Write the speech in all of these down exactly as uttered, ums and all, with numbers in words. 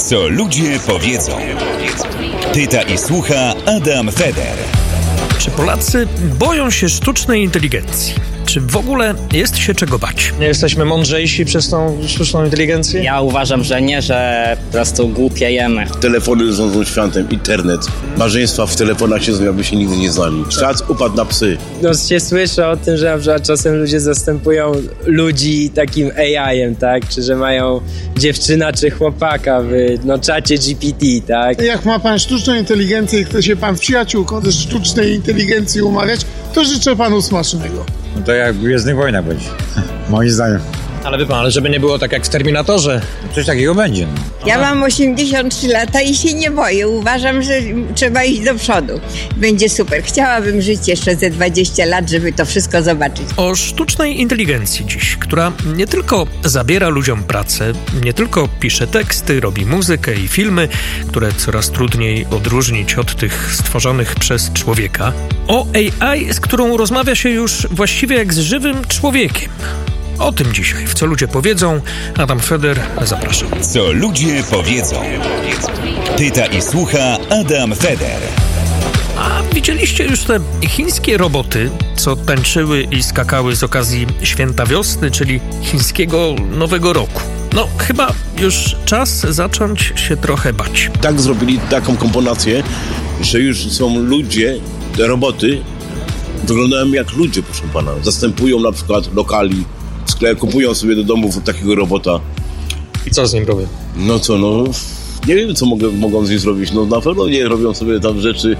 Co ludzie powiedzą. Pyta i słucha Adam Feder. Czy Polacy boją się sztucznej inteligencji? Czy w ogóle jest się czego bać? Nie jesteśmy mądrzejsi przez tą sztuczną inteligencję? Ja uważam, że nie, że po prostu głupiejemy. Telefony rządzą światem, internet. Małżeństwa w telefonach siedzą, jakby się nigdy nie znali. Świat upadł na psy. No się słyszy o tym, że na przykład czasem ludzie zastępują ludzi takim A I-em, tak? Czy że mają dziewczyna czy chłopaka w no, czacie G P T, tak? Jak ma pan sztuczną inteligencję i chce się pan w przyjaciółko ze sztucznej inteligencji umawiać, to życzę panu smacznego. No to jak w Gwiezdnych Wojnach będzie, moim zdaniem. Ale wie pan, ale żeby nie było tak jak w Terminatorze. Coś takiego będzie. No. Ja mam osiemdziesiąt trzy lata i się nie boję. Uważam, że trzeba iść do przodu. Będzie super. Chciałabym żyć jeszcze ze dwadzieścia lat, żeby to wszystko zobaczyć. O sztucznej inteligencji dziś, która nie tylko zabiera ludziom pracę, nie tylko pisze teksty, robi muzykę i filmy, które coraz trudniej odróżnić od tych stworzonych przez człowieka. O A I, z którą rozmawia się już właściwie jak z żywym człowiekiem. O tym dzisiaj, w Co ludzie powiedzą. Adam Feder, zapraszam. Co ludzie powiedzą. Pyta i słucha Adam Feder. A widzieliście już te chińskie roboty, co tańczyły i skakały z okazji Święta Wiosny, czyli chińskiego Nowego Roku? No, chyba już czas zacząć się trochę bać. Tak zrobili taką komponację, że już są ludzie, te roboty wyglądają jak ludzie, proszę pana. Zastępują na przykład lokali, sklep, kupują sobie do domów takiego robota. I co z nim robią? No co, no, nie wiem, co mogę, mogą z nim zrobić. No na pewno nie robią sobie tam rzeczy.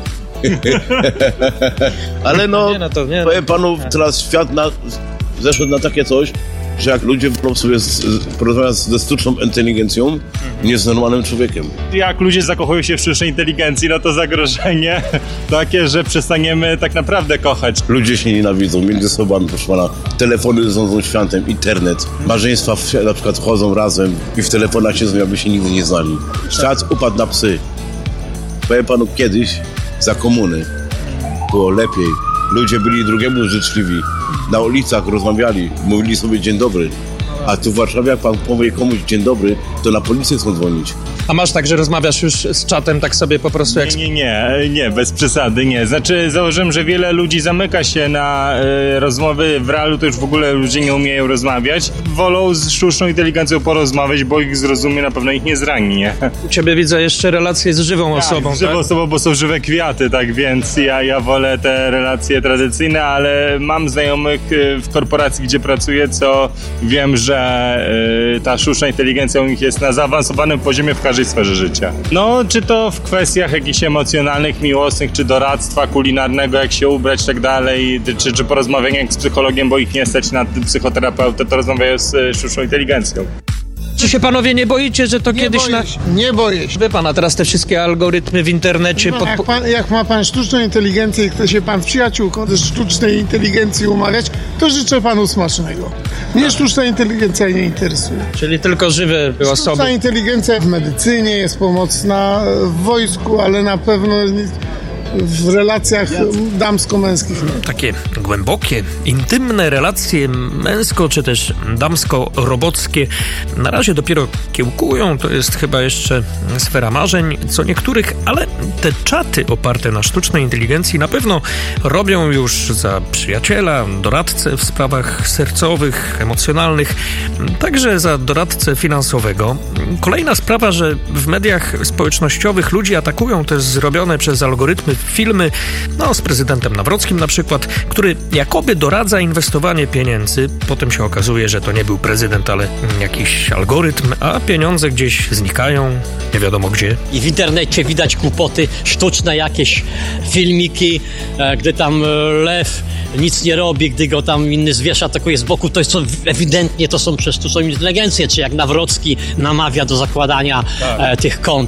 Ale no, nie, no to, nie, powiem panu, teraz świat na, zeszedł na takie coś, że jak ludzie sobie porozmawiają ze sztuczną inteligencją, mhm. nie z normalnym człowiekiem. Jak ludzie zakochują się w sztucznej inteligencji, no to zagrożenie takie, że przestaniemy tak naprawdę kochać. Ludzie się nienawidzą między sobą, proszę pana. Telefony rządzą światem, internet. Małżeństwa w, na przykład chodzą razem i w telefonach siedzą, jakby się nigdy nie znali. Świat upadł na psy. Powiem panu, kiedyś za komuny było lepiej. Ludzie byli drugiemu życzliwi. Na ulicach rozmawiali, mówili sobie dzień dobry. A tu w Warszawie, jak pan powie komuś dzień dobry, to na policję chcą dzwonić. A masz tak, że rozmawiasz już z czatem tak sobie po prostu jak... Nie, nie, nie, nie, bez przesady, nie. Znaczy założyłem, że wiele ludzi zamyka się na y, rozmowy w realu, to już w ogóle ludzie nie umieją rozmawiać. Wolą z sztuczną inteligencją porozmawiać, bo ich zrozumie, na pewno ich nie zrani, nie? U ciebie widzę jeszcze relacje z żywą tak, osobą, z żywą tak? osobą, bo są żywe kwiaty, tak więc ja, ja wolę te relacje tradycyjne, ale mam znajomych w korporacji, gdzie pracuję, co wiem, że y, ta sztuczna inteligencja u nich jest na zaawansowanym poziomie w każdej sferze życia. No, czy to w kwestiach jakichś emocjonalnych, miłosnych, czy doradztwa kulinarnego, jak się ubrać i tak dalej, czy, czy porozmawiania z psychologiem, bo ich nie stać na psychoterapeutę, to rozmawiają z sztuczną inteligencją. Czy się panowie nie boicie, że to nie kiedyś... Boję się, na... Nie boję się. Wie pana, teraz te wszystkie algorytmy w internecie... No, pod... jak, pan, jak ma pan sztuczną inteligencję i chce się pan w przyjaciółko ze sztucznej inteligencji umawiać, to życzę panu smacznego. Mnie sztuczna inteligencja nie interesuje. Czyli tylko żywe osoby. Sztuczna inteligencja w medycynie jest pomocna, w wojsku, ale na pewno w relacjach damsko-męskich. Takie głębokie, intymne relacje męsko- czy też damsko-robockie na razie dopiero kiełkują. To jest chyba jeszcze sfera marzeń co niektórych, ale te czaty oparte na sztucznej inteligencji na pewno robią już za przyjaciela, doradcę w sprawach sercowych, emocjonalnych, także za doradcę finansowego. Kolejna sprawa, że w mediach społecznościowych ludzi atakują te zrobione przez algorytmy filmy, no z prezydentem Nawrockim na przykład, który jakoby doradza inwestowanie pieniędzy. Potem się okazuje, że to nie był prezydent, ale jakiś algorytm, a pieniądze gdzieś znikają, nie wiadomo gdzie. I w internecie widać głupoty, sztuczne jakieś filmiki, gdy tam lew nic nie robi, gdy go tam inny zwierz atakuje z boku, to jest to ewidentnie to są przez sztuczną inteligencję, czy jak Nawrocki namawia do zakładania tak. e, tych kont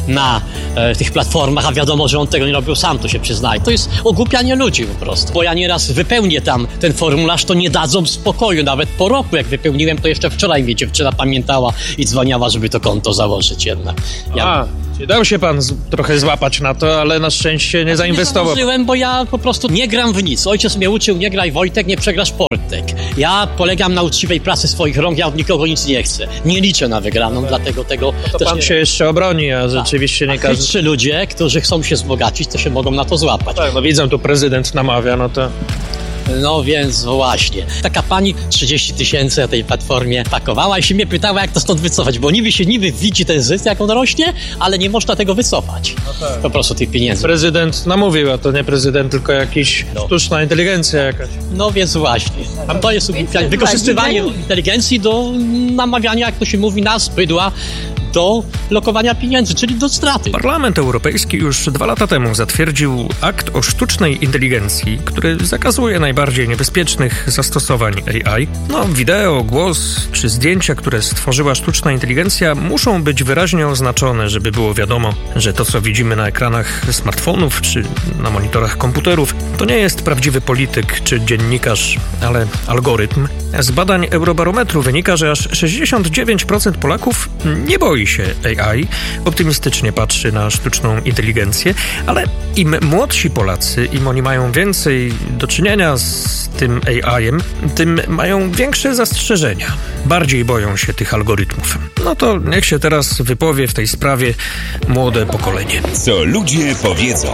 na e, tych platformach, a wiadomo, że on tego nie robił sam, to się przyznaje. To jest ogłupianie ludzi po prostu. Bo ja nieraz wypełnię tam ten formularz, to nie dadzą spokoju. Nawet po roku, jak wypełniłem, to jeszcze wczoraj mnie dziewczyna pamiętała i dzwoniła, żeby to konto założyć jednak. Ja... A, dał się pan z, trochę złapać na to, ale na szczęście nie zainwestował. Nie założyłem, bo ja po prostu nie gram w nic. Ojciec mnie uczył, nie graj Wojtek, nie przegrasz Portek. Ja polegam na uczciwej pracy swoich rąk, ja od nikogo nic nie chcę. Nie liczę na wygraną, dlatego tego... No to też pan nie... się jeszcze obroni, a rzeczywiście nie każdy... Trzy ludzie, którzy chcą się wzbogacić, to się mogą na to złapać. Tak, no widzę, tu prezydent namawia, no to... No więc właśnie. Taka pani trzydzieści tysięcy na tej platformie pakowała i się mnie pytała, jak to stąd wycofać, bo niby się niby widzi ten zysk, jak on rośnie, ale nie można tego wycofać. No tak. Po prostu tych pieniędzy. Prezydent namówił, a to nie prezydent, tylko jakiś no. sztuczna inteligencja jakaś. No więc właśnie. A to jest wykorzystywanie inteligencji do namawiania, jak to się mówi, nas, bydła, do lokowania pieniędzy, czyli do straty. Parlament Europejski już dwa lata temu zatwierdził akt o sztucznej inteligencji, który zakazuje najbardziej niebezpiecznych zastosowań A I. No, wideo, głos czy zdjęcia, które stworzyła sztuczna inteligencja, muszą być wyraźnie oznaczone, żeby było wiadomo, że to, co widzimy na ekranach smartfonów czy na monitorach komputerów, to nie jest prawdziwy polityk czy dziennikarz, ale algorytm. Z badań Eurobarometru wynika, że aż sześćdziesiąt dziewięć procent Polaków nie boi się A I, optymistycznie patrzy na sztuczną inteligencję, ale im młodsi Polacy, im oni mają więcej do czynienia z tym A I-em, tym mają większe zastrzeżenia. Bardziej boją się tych algorytmów. No to niech się teraz wypowie w tej sprawie młode pokolenie. Co ludzie powiedzą.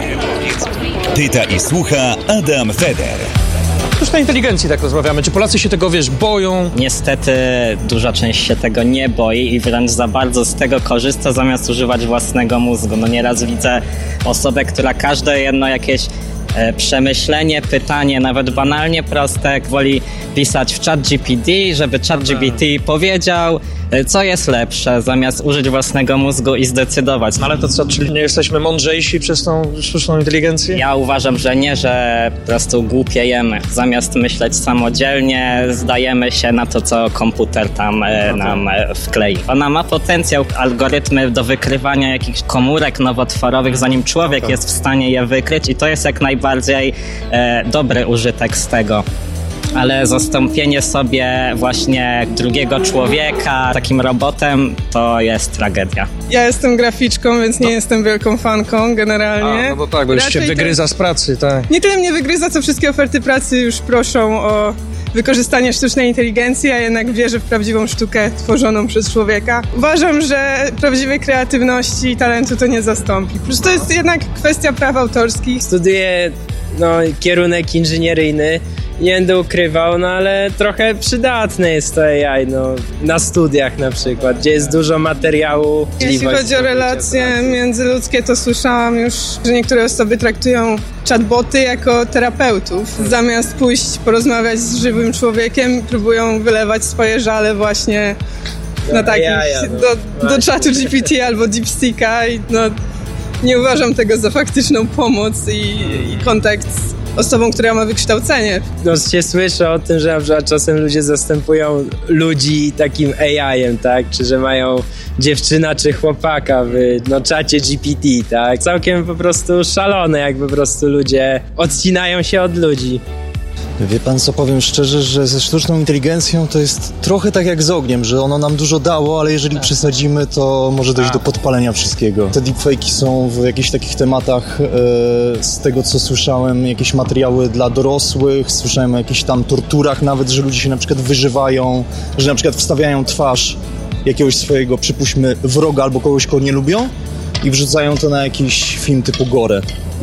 Pyta i słucha Adam Feder. Sztucznej inteligencji tak rozmawiamy. Czy Polacy się tego, wiesz, boją? Niestety duża część się tego nie boi i wręcz za bardzo z tego korzysta, zamiast używać własnego mózgu. No nieraz widzę osobę, która każde jedno jakieś e, przemyślenie, pytanie, nawet banalnie proste, woli pisać w ChatGPT, żeby ChatGPT powiedział, co jest lepsze, zamiast użyć własnego mózgu i zdecydować. Ale to co, czyli nie jesteśmy mądrzejsi przez tą sztuczną inteligencję? Ja uważam, że nie, że po prostu głupiejemy. Zamiast myśleć samodzielnie, zdajemy się na to, co komputer tam e, nam e, wklei. Ona ma potencjał, algorytmy do wykrywania jakichś komórek nowotworowych, zanim człowiek okay. jest w stanie je wykryć i to jest jak najbardziej e, dobry użytek z tego. Ale zastąpienie sobie właśnie drugiego człowieka takim robotem to jest tragedia. Ja jestem graficzką, więc nie no. jestem wielką fanką generalnie. A, no bo tak, bo już się wygryza ten... z pracy, tak. Nie tyle mnie wygryza, co wszystkie oferty pracy już proszą o wykorzystanie sztucznej inteligencji, a jednak wierzę w prawdziwą sztukę tworzoną przez człowieka. Uważam, że prawdziwej kreatywności i talentu to nie zastąpi. Plus to jest jednak kwestia praw autorskich. Studiuję no, kierunek inżynieryjny. Nie będę ukrywał, no ale trochę przydatne jest to A I, no, na studiach na przykład, gdzie jest dużo materiału. Jeśli chodzi o relacje międzyludzkie, to słyszałam już, że niektóre osoby traktują chatboty jako terapeutów. Zamiast pójść porozmawiać z żywym człowiekiem, próbują wylewać swoje żale właśnie na takich, do, do czatu G P T albo DeepSeeka i no, nie uważam tego za faktyczną pomoc i, i kontakt z osobą, która ma wykształcenie. No się słyszy o tym, że, że czasem ludzie zastępują ludzi takim A I-em, tak? Czy że mają dziewczyna czy chłopaka w no, czacie G P T, tak? Całkiem po prostu szalone, jak po prostu ludzie odcinają się od ludzi. Wie pan co, powiem szczerze, że ze sztuczną inteligencją to jest trochę tak jak z ogniem, że ono nam dużo dało, ale jeżeli przesadzimy, to może dojść do podpalenia wszystkiego. Te deepfake'i są w jakichś takich tematach, e, z tego co słyszałem, jakieś materiały dla dorosłych, słyszałem o jakichś tam torturach nawet, że ludzie się na przykład wyżywają, że na przykład wstawiają twarz jakiegoś swojego, przypuśćmy, wroga albo kogoś, kogo nie lubią i wrzucają to na jakiś film typu gore.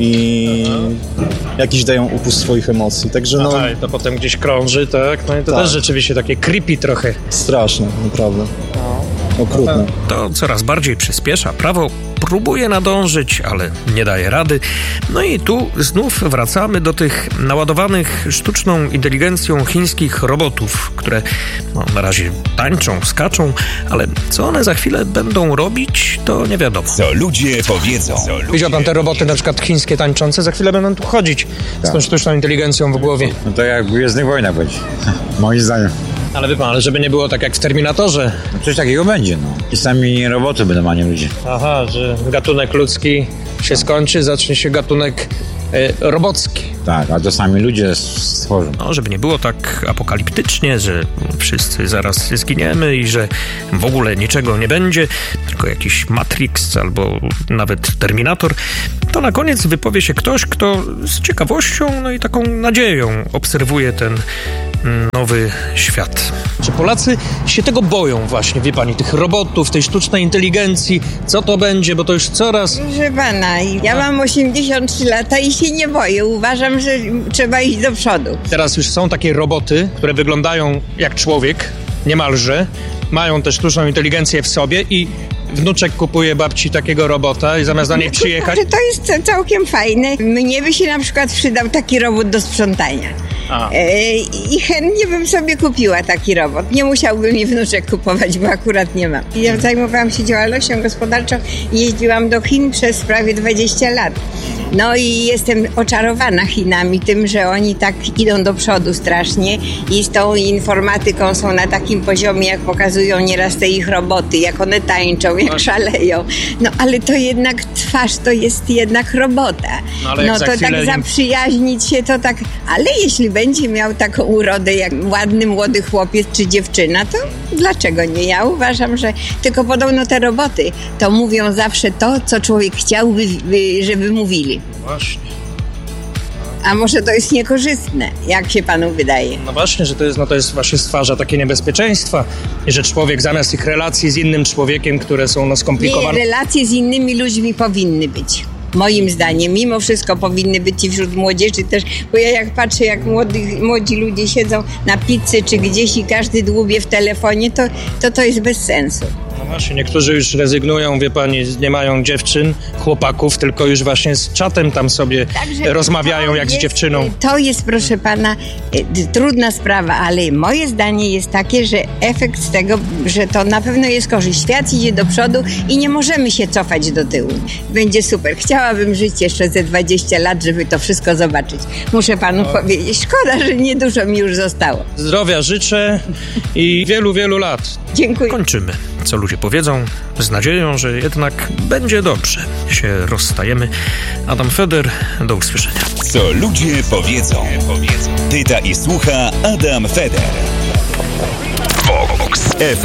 I Aha. jakiś dają upust swoich emocji, także no... Aha, i to potem gdzieś krąży, tak? No i to tak. też rzeczywiście takie creepy trochę. Straszne, naprawdę. No. Okrutne. To coraz bardziej przyspiesza. Prawo próbuje nadążyć, ale nie daje rady. No i tu znów wracamy do tych naładowanych sztuczną inteligencją chińskich robotów, które no, na razie tańczą, skaczą, ale co one za chwilę będą robić, to nie wiadomo. Co ludzie powiedzą. Widział pan te roboty na przykład chińskie tańczące? Za chwilę będą tu chodzić tak. z tą sztuczną inteligencją w głowie. No to jak w Gwiezdnych Wojnach będzie, moim zdaniem. Ale wie pan, ale żeby nie było tak jak w Terminatorze. No coś takiego będzie, no. I sami roboty będą, a nie ludzie. Aha, że gatunek ludzki się skończy, zacznie się gatunek e, robocki. Tak, a to sami ludzie stworzą. No, żeby nie było tak apokaliptycznie, że wszyscy zaraz zginiemy i że w ogóle niczego nie będzie, tylko jakiś Matrix albo nawet Terminator, to na koniec wypowie się ktoś, kto z ciekawością, no i taką nadzieją obserwuje ten nowy świat. Czy Polacy się tego boją właśnie, wie pani, tych robotów, tej sztucznej inteligencji? Co to będzie, bo to już coraz... Proszę pana, ja mam osiemdziesiąt trzy lata i się nie boję. Uważam, że trzeba iść do przodu. Teraz już są takie roboty, które wyglądają jak człowiek, niemalże. Mają też sztuczną inteligencję w sobie i wnuczek kupuje babci takiego robota i zamiast do niej przyjechać... To jest całkiem fajne. Mnie by się na przykład przydał taki robot do sprzątania. E, I chętnie bym sobie kupiła taki robot. Nie musiałby mi wnuczek kupować, bo akurat nie mam. Ja zajmowałam się działalnością gospodarczą i jeździłam do Chin przez prawie dwadzieścia lat. No i jestem oczarowana Chinami, tym, że oni tak idą do przodu strasznie i z tą informatyką są na takim poziomie, jak pokazują nieraz te ich roboty, jak one tańczą, jak szaleją. No ale to jednak twarz to jest jednak robota. No, ale no to tak chwilę... zaprzyjaźnić się to tak, ale jeśli będzie miał taką urodę jak ładny młody chłopiec czy dziewczyna, to dlaczego nie? Ja uważam, że tylko podobno te roboty to mówią zawsze to, co człowiek chciałby, żeby mówili. Właśnie. A może to jest niekorzystne, jak się panu wydaje? No właśnie, że to jest, no to jest właśnie stwarza takie niebezpieczeństwa i że człowiek zamiast tych relacji z innym człowiekiem, które są no skomplikowane... Nie, relacje z innymi ludźmi powinny być. Moim zdaniem, mimo wszystko powinny być i wśród młodzieży też, bo ja jak patrzę, jak młody, młodzi ludzie siedzą na pizzy czy gdzieś i każdy dłubie w telefonie, to to, to jest bez sensu. No właśnie, niektórzy już rezygnują, wie pani, nie mają dziewczyn, chłopaków, tylko już właśnie z czatem tam sobie Także rozmawiają jak jest, z dziewczyną. To jest, proszę pana, trudna sprawa, ale moje zdanie jest takie, że efekt z tego, że to na pewno jest korzyść. Świat idzie do przodu i nie możemy się cofać do tyłu. Będzie super. Chciałabym żyć jeszcze ze dwadzieścia lat, żeby to wszystko zobaczyć. Muszę panu o. powiedzieć. Szkoda, że niedużo mi już zostało. Zdrowia życzę i wielu, wielu lat. Dziękuję. Kończymy. Co ludzie powiedzą, z nadzieją, że jednak będzie dobrze. Się rozstajemy. Adam Feder, do usłyszenia. Co ludzie powiedzą. Pyta i słucha Adam Feder. Vox F